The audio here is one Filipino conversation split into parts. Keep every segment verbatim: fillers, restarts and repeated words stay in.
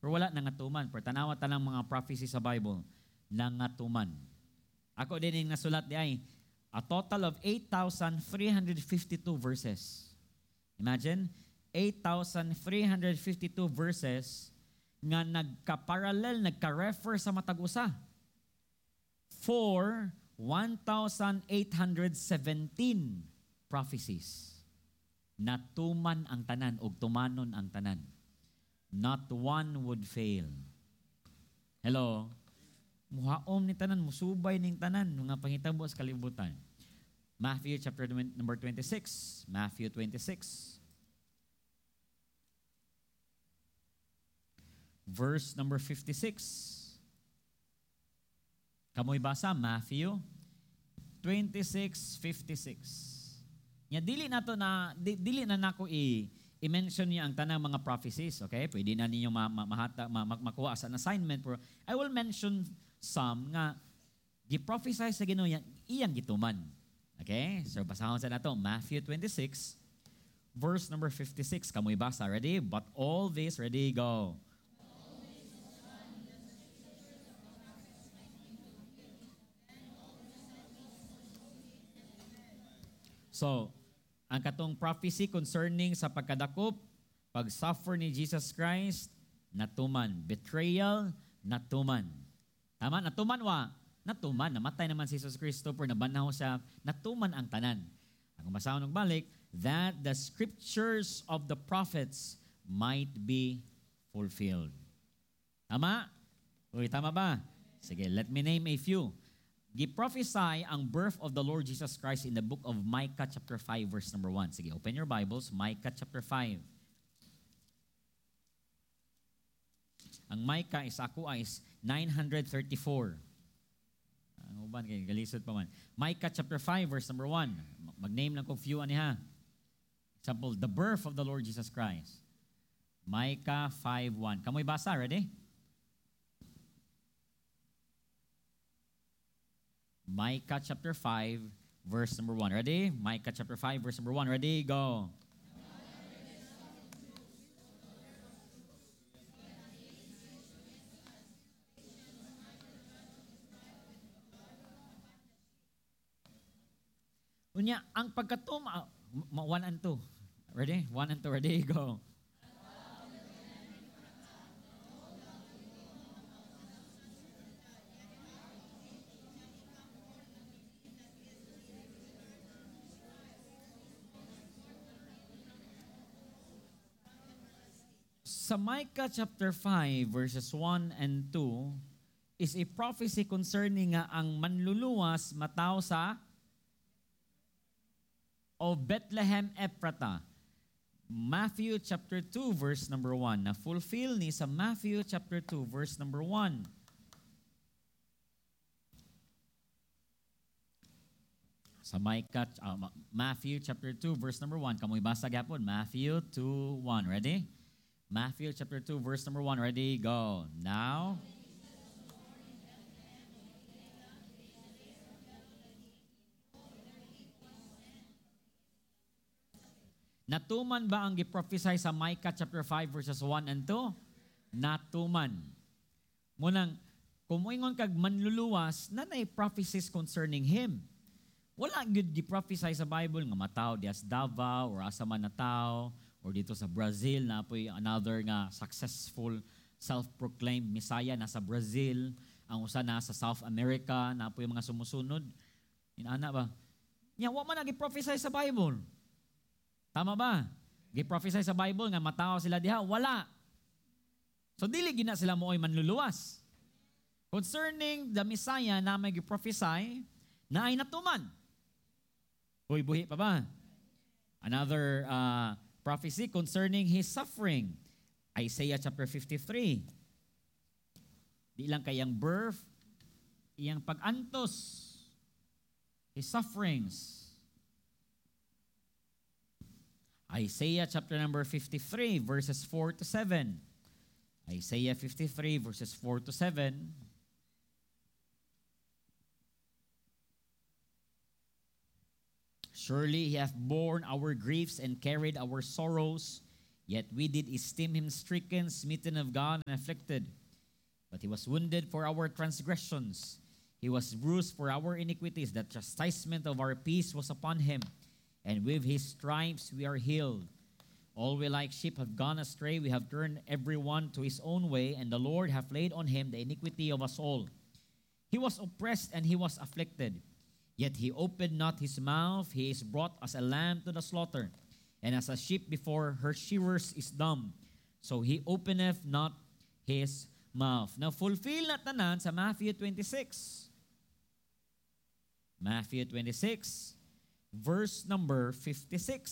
Pero wala nangatuman. Pero tanawa tanang mga prophecy sa Bible, nangatuman. Ako din yung nasulat di ay, a total of eight thousand three hundred fifty-two verses. Imagine, eight thousand three hundred fifty-two verses nga nagka-parallel, nagka-refer sa matag usa. For one thousand eight hundred seventeen prophecies. Natuman ang tanan o tumanon ang tanan. Not one would fail. Hello? Muhaom ni tanan, musubay ning tanan, mga pangitabo sa kalibutan. Matthew chapter number twenty-six. Matthew twenty-six. Verse number fifty-six. Kamoy basa, Matthew twenty-six fifty-six. Nya dili nato na di, dili na nako i i-mention niya ang tanang mga prophecies, okay? Pwede na ninyo ma, ma, mahata, ma, makuha as an assignment, pero I will mention some nga gi-prophesy sa Ginoo iyang gituman. Okay? So basahon sa nato Matthew twenty-six verse number fifty-six. Kamoy basa, ready? But all this, ready, go. So, ang katong prophecy concerning sa pagkadakop, pag-suffer ni Jesus Christ, natuman. Betrayal, natuman. Tama? Natuman wa? Natuman. Namatay naman si Jesus Cristo, pero nabanaw siya. Natuman ang tanan. Ang masahon ng balik, that the scriptures of the prophets might be fulfilled. Tama? Uy, tama ba? Sige, let me name a few. Gi-prophesy ang birth of the Lord Jesus Christ in the book of Micah chapter five verse number one. Sige, open your Bibles, Micah chapter five. Ang Micah is ako is nine thirty-four. Ang uban kay galisod pa man. Micah chapter five verse number one. Mag-name lang ko few ani ha. Example, the birth of the Lord Jesus Christ. Micah five one. Kamoy basa, ready? Micah chapter five, verse number one. Ready? Micah chapter five, verse number one. Ready? Go. Unya, ang pagkatum, uh, one and two. Ready? One and two. Ready? Go. Sa Micah chapter five verses one and two is a prophecy concerning nga ang manluluwas mataw sa o Bethlehem Ephrata. Matthew chapter two verse number one. Na fulfill ni sa Matthew chapter two verse number one. Sa Micah, uh, Matthew chapter two verse number one. Kamoy basa gyapon. Matthew two one. Ready? Matthew chapter two, verse number one. Ready? Go. Now. Natuman ba ang giprophesy sa Micah chapter five, verses one and two? Natuman. Munang, kumuingon kag manluluwas, nanay prophecies concerning him. Wala gyud giprophesy sa Bible nga mataw dias Davao or asa man na tao, or dito sa Brazil, na po'y another nga successful self-proclaimed Messiah nasa Brazil, ang usa nasa South America, na po'y mga sumusunod. Inaana ba? Nya, wa man nag-prophesy sa Bible. Tama ba? Gi-prophesy sa Bible nga matao sila diha. Wala. So, dili gina sila mo'y manluluwas. Concerning the Messiah na may gi-prophesy, na ay natuman. Uy, buhi pa ba? Another uh, prophecy concerning His suffering. Isaiah chapter fifty-three. Di lang kayang birth, iyang pag-antos, His sufferings. Isaiah chapter number fifty-three, verses four to seven. Isaiah fifty-three, verses four to seven. Surely He hath borne our griefs and carried our sorrows. Yet we did esteem him stricken, smitten of God, and afflicted. But he was wounded for our transgressions. He was bruised for our iniquities. The chastisement of our peace was upon him. And with his stripes we are healed. All we like sheep have gone astray. We have turned every one to his own way. And the Lord hath laid on him the iniquity of us all. He was oppressed and he was afflicted. Yet he opened not his mouth. He is brought as a lamb to the slaughter. And as a sheep before her shearers is dumb, so he openeth not his mouth. Now, fulfill na tanan sa Matthew twenty-six. Matthew twenty-six, verse number fifty-six.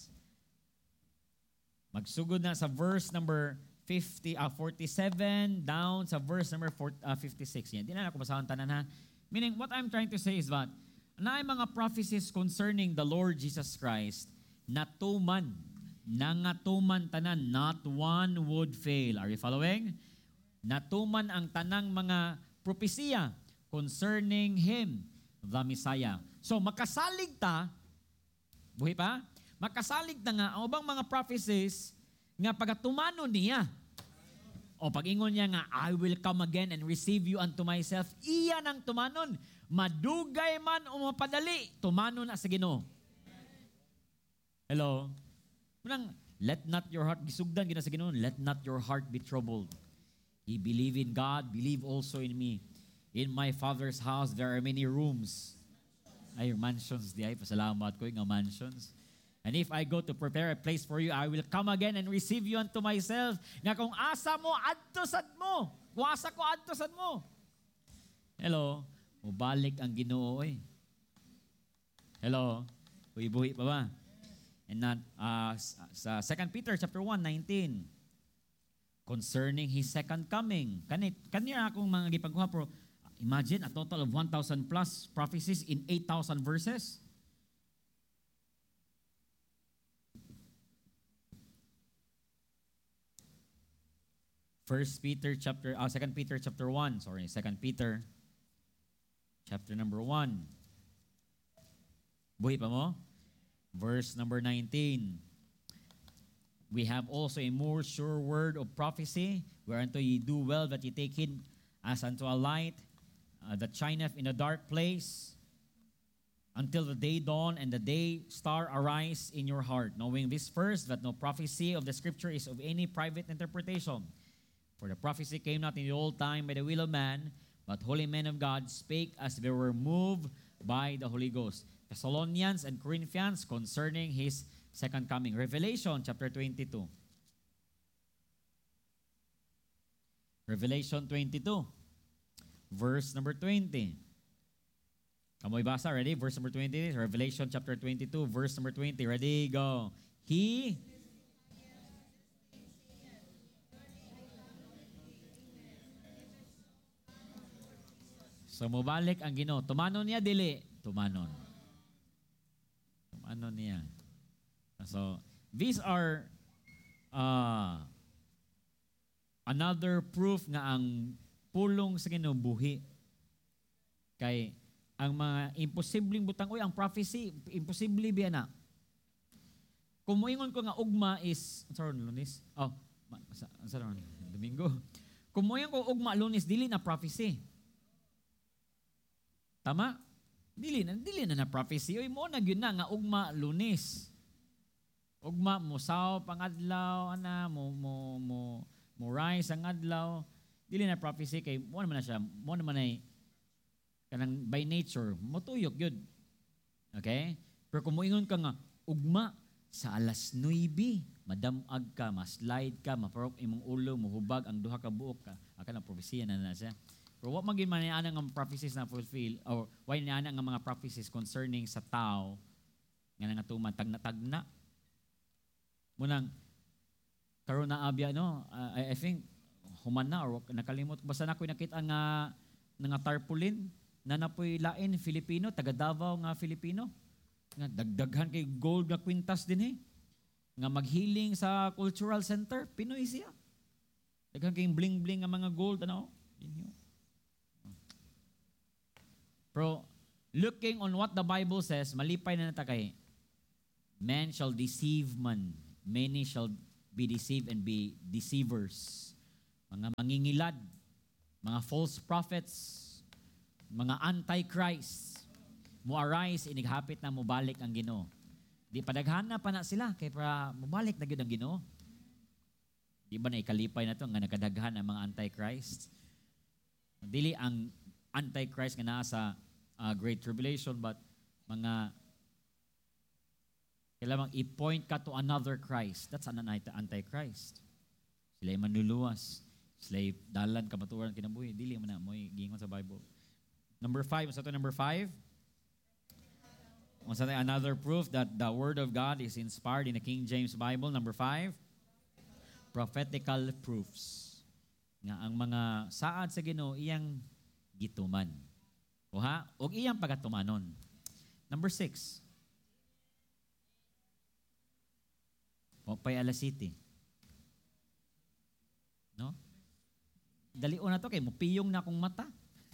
Magsugod na sa verse number fifty, uh, forty-seven down sa verse number four, uh, fifty-six. Yan. Di na ako basahan tanan ha. Meaning, what I'm trying to say is that, na mga prophecies concerning the Lord Jesus Christ, natuman, nangatuman tanan, not one would fail. Are you following? Natuman ang tanang mga propesya concerning Him, the Messiah. So, makasalig ta, buhi pa? Makasalig ta nga, ang ubang mga prophecies, nga pagatumano niya, o pag-ingon niya nga, I will come again and receive you unto myself, iyan ang tumanon. Madugay man o mapadali, tumano na sa Ginoo. Hello? Munang, let not your heart, gisugdan gina sa Ginoo, let not your heart be troubled. Ye believe in God, believe also in me. In my Father's house, there are many rooms. Ay, mansions di ay, pasalamat ko yung mansions. And if I go to prepare a place for you, I will come again and receive you unto myself. Nga kung asa mo, adto sad mo. Kung asa ko, adto sad mo. Hello? Mubalik ang Ginoo eh. Hello? Buhi-buhi pa ba? And not, uh, sa Second Peter chapter one, nineteen, concerning His second coming. Kanit, kanina akong mga gipagkuha, pero imagine a total of one thousand plus prophecies in eight thousand verses. First Peter chapter, uh, Second Peter chapter one, sorry, Second Peter chapter number one. Buhi pa mo? Verse number nineteen. We have also a more sure word of prophecy, whereunto ye do well that ye take heed as unto a light uh, that shineth in a dark place, until the day dawn and the day star arise in your heart, knowing this first, that no prophecy of the Scripture is of any private interpretation. For the prophecy came not in the old time by the will of man, but holy men of God spake as they were moved by the Holy Ghost. Thessalonians and Corinthians concerning His second coming. Revelation chapter twenty-two. Revelation twenty-two, verse number twenty. Kamoy basa, ready? Verse number twenty. Revelation chapter twenty-two, verse number twenty. Ready? Go. He... So, mubalik ang Ginoo. Tumanon niya, dili. Tumanon. Tumanon niya. So, these are uh, another proof nga ang pulong sa Ginoo buhi. Kay, ang mga imposibleng butang, uy, ang prophecy, imposible biya na. Kung moingon ko nga ugma is, ang saron, Lunes? Oh, ang saron, Domingo. Kung moingon ko ugma, Lunes, dili na prophecy. Tama? Dili na, dili na na prophecy. Uy, mo na yun na nga ugma Lunes. Ugma mo saw pangadlaw ana mo mo mo mo rise ang adlaw. Dili na prophecy kay mo naman na siya. Mo naman ay kanang by nature mo tuyok gyud. Okay? Pero kung moingon ka nga ugma sa alas nueve, madamag ka, ma-slide ka, maparok imong ulo, mohubag ang duha ka buok ka. Aka na prophecy na na siya. Pero what maging maniana nga prophecies na fulfill or why niana nga mga prophecies concerning sa tao nga nangatuman tagna-tagna. Munang karon na abya no, uh, I, I think human na or nakalimot basta na ko'y nakita nga nga tarpaulin na napoy lain Filipino, taga Davao nga Filipino. Nga dagdaghan kay gold nga kwintas din eh. Nga maghealing sa cultural center, Pinoy siya. Daghan kay bling-bling nga mga gold ano. Inyo. Pero, looking on what the Bible says, malipay na nata kay, man shall deceive man, many shall be deceived and be deceivers. Mga mangingilad, mga false prophets, mga antichrist, mo arise, inighapit na mubalik ang Ginoo. Di padaghan na pa na sila, kay para mubalik na gyud ang Ginoo. Di ba na ikalipay na to, nga nakadaghan ang mga antichrist? Dili ang antichrist nga naa sa uh, Great Tribulation, but mga kailangan i-point ka to another Christ. That's an antichrist. Sila manluluwas. Sila dalan, kamaturan, kinabuhi. Dili man na mo gingon sa Bible. Number five, what's that number five? What's that another proof that the Word of God is inspired in the King James Bible? Number five, prophetical proofs. Nga ang mga saad sa Ginoo iyang gituman. Uha, og iyang pagatumanon. Number six, Mopay Alasiti. No? Dalion na to kay mupiyong na akong mata.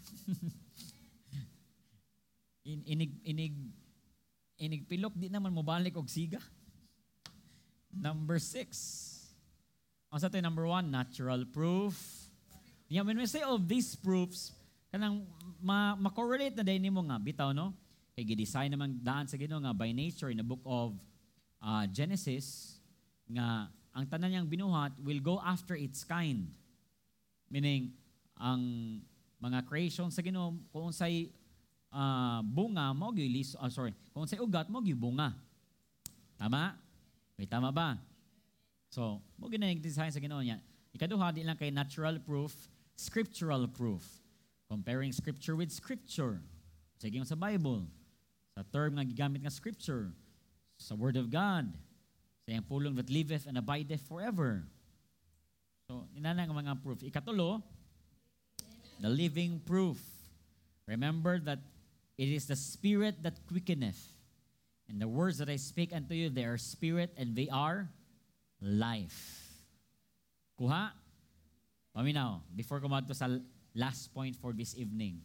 In, inig inig inigpilok di naman mobalik og siga. Number six. Ang sa tayo, number one, natural proof. Yeah, when we say of these proofs, kanang ma- ma-correlate na din mo nga bitaw no? Kay gi-design naman daan sa Ginoo nga by nature in the book of uh, Genesis nga ang tanan niyang binuhat will go after its kind. Meaning ang mga creation sa Ginoo kung say uh, bunga mo gyud lis uh, sorry, kung say ugat mo gyud bunga. Tama? May tama ba? So, mo ginay design sa Ginoo niya. Ikaduha di lang kay natural proof, scriptural proof. Comparing scripture with scripture. Sige sa Bible. Sa term nga gigamit nga scripture, sa Word of God, sa iyang pulong that liveth and abideth forever. So, inana nga mga proof. Ikatulo, the living proof. Remember that it is the Spirit that quickeneth. And the words that I speak unto you, they are spirit and they are life. Kuha? Paminaw, before kumadto sa last point for this evening.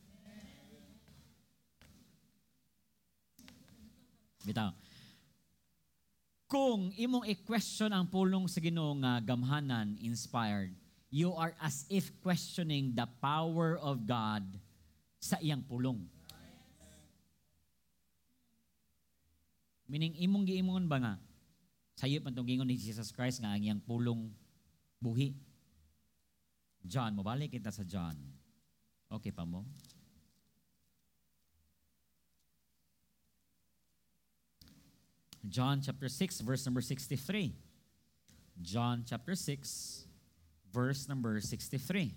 Bitaw. Kung imong i-question ang pulong sa Ginoo nga gamhanan, inspired, you are as if questioning the power of God sa iyang pulong. Meaning, imong giimongon ba nga, sayop ang tunggingon ni Jesus Christ nga ang iyang pulong buhi. John, mabalik kita sa John. Okay pa mo? John chapter six, verse number sixty-three. John chapter six, verse number sixty-three.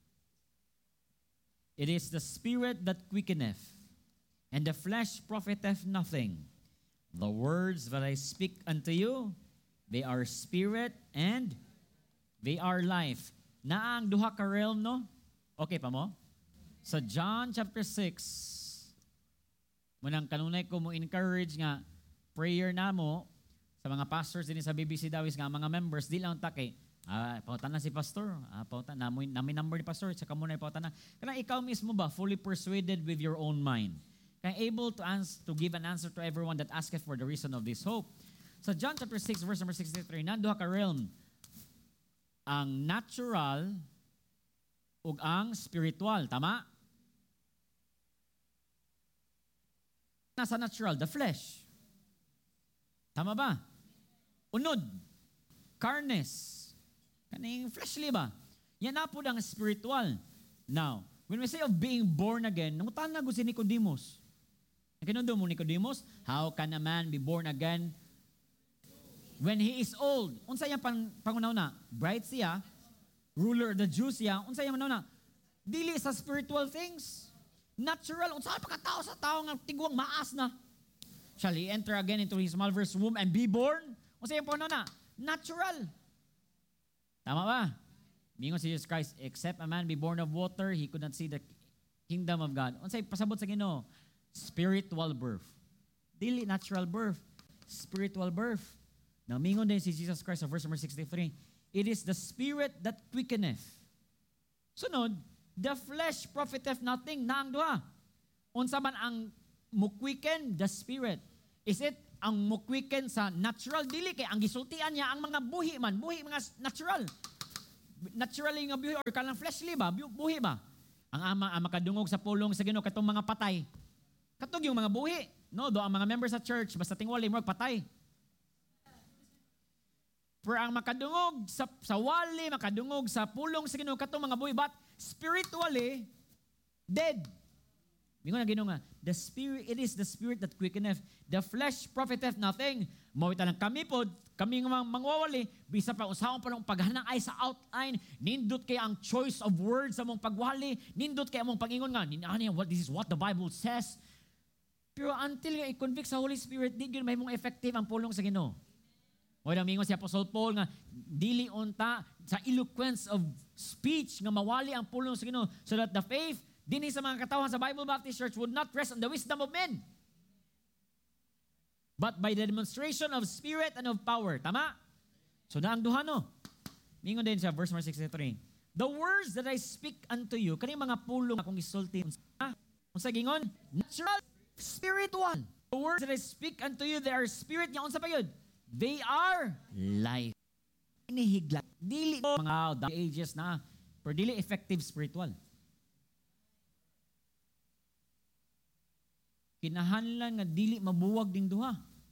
It is the Spirit that quickeneth, and the flesh profiteth nothing. The words that I speak unto you, they are spirit and they are life. Naang duha ka realm, no? Okay pa mo? Sa John chapter six, munang kanunay ko mo encourage nga prayer namo sa mga pastors din sa B B C Dawis nga mga members di lang take ah pautan na si pastor ah pautan na mo nami number ni pastor sa kamo na pautan na kana ikaw mismo ba fully persuaded with your own mind kaya able to answer to give an answer to everyone that asketh for the reason of this hope. Sa John chapter six verse number sixty-three, nanduha ka realm, ang natural ug ang spiritual, tama? Nasa natural, the flesh. Tama ba? Unod, carnes, kaning fleshly ba? Yan na po ang spiritual. Now, when we say of being born again, nangutan na ko si Nicodemus. Kinundo mo Nicodemus, how can a man be born again when he is old? Unsa yang pang, pangunaw na? Bright siya, ruler of the Jews siya, unsa yang manaw na? Dili sa spiritual things. Natural, unsa pa katao sa tao nga tigwang maas na? Shall he enter again into his mother's womb and be born? Unsa yang pangunaw na? Natural. Tama ba? Mingon si Jesus Christ, except a man be born of water, he could not see the kingdom of God. Unsay pasabot sa Ginoo? Spiritual birth. Dili natural birth. Spiritual birth. Now, mingon din si Jesus Christ sa verse number sixty-three, it is the Spirit that quickeneth. Sunod, the flesh profiteth nothing. Naang duha. Unsa man ang mo-quicken? The Spirit. Is it ang mukwiken sa natural dili kay ang gisultian niya ang mga buhi man, buhi mga natural. Naturally nga buhi or kanang fleshly ba, buhi ba? Ang ama ang makadungog sa pulong sa Ginoo katong mga patay. Katong yung mga buhi, no, do ang mga members sa church basta tingwali mo patay. Pero ang makadungog sa, sa wali, makadungog sa pulong sa Ginoo katong mga buhi, but spiritually dead. Mingon na Ginoo nga, the spirit, it is the spirit that quickeneth, the flesh profiteth nothing. Mawita lang kami po, kami nga mangwawali, bisa pa usahon pa ng paghanay sa outline, nindot kay ang choice of words sa mong pagwali, nindot kay among pangingon nga, ninani, what this is what the Bible says. Pero until nga i-convict sa Holy Spirit, di gyud may mong effective ang pulong sa Ginoo. Wala mingon si Apostle Paul nga dili unta sa eloquence of speech nga mawali ang pulong sa Ginoo so that the faith dinhi sa mga katawhan sa Bible Baptist Church would not rest on the wisdom of men, but by the demonstration of spirit and of power. Tama? So na ang duha no. Mingon din sa verse number sixty-three. The words that I speak unto you, kani mga pulong akong isulti, unsa? Unsa gingon? Natural, spiritual. The words that I speak unto you, they are spirit nya unsa pa yun? They are life. Inihigla. Dili mga ages na, pero dili effective spiritual. Kinahanglan nga dili mabuwag ding duha.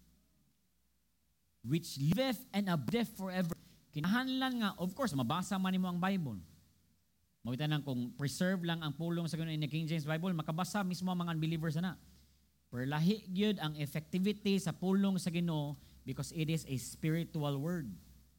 Which liveth and abideth forever. Kinahanglan nga, of course, mabasa man nimo ang Bible. Mawita nang kung preserve lang ang pulong sa Ginoo in the King James Bible, makabasa mismo ang mga unbelievers na. Pero lahi gyud ang effectivity sa pulong sa Ginoo because it is a spiritual word.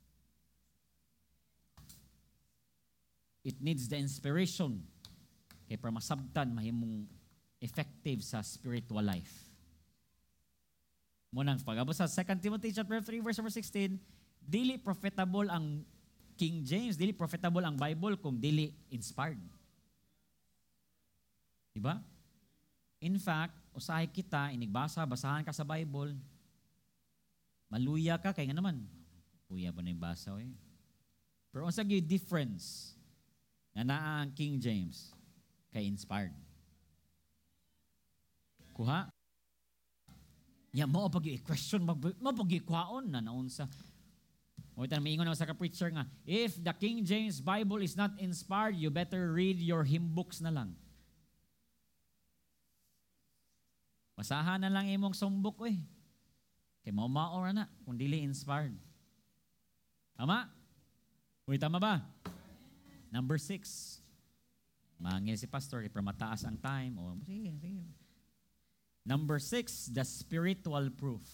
It needs the inspiration. Kaya para masabtan, mahimong effective sa spiritual life. Munang pag-abot sa Second Timothy chapter three verse number sixteen, dili profitable ang King James, dili profitable ang Bible kung dili inspired. Diba? In fact, usahay kita, inigbasa, basahan ka sa Bible, maluya ka, kaya nga naman, puya pa na yung basa eh. Pero unsa gyud difference na naa ang King James kay inspired. Kuha. Ya mo pag i-question, mo pag i-kwaon na naunsa. O ito na maingon na sa ka-preacher nga, if the King James Bible is not inspired, you better read your hymn books na lang. Basahan na lang imong sumbok eh. Kay maumaor na kung dili inspired. Tama? Uy, tama ba? Number six. Mangil si pastor, para mataas ang time. O, sige, sige. Number six, the spiritual proof.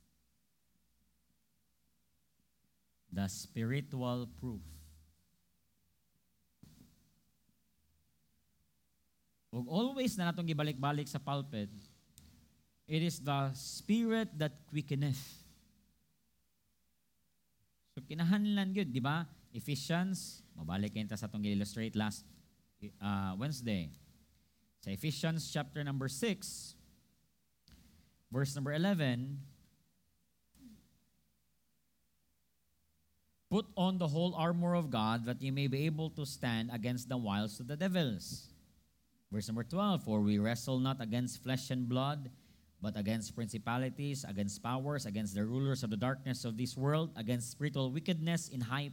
The spiritual proof. Ug always na natong gibalik-balik sa pulpit, it is the spirit that quickeneth. So kinahanglan gyud, di ba? Ephesians, mabalik kayo sa atong illustrate last uh, Wednesday. Sa Ephesians chapter number six, verse number eleven, put on the whole armor of God that you may be able to stand against the wiles of the devils. Verse number twelve, for we wrestle not against flesh and blood, but against principalities, against powers, against the rulers of the darkness of this world, against spiritual wickedness in high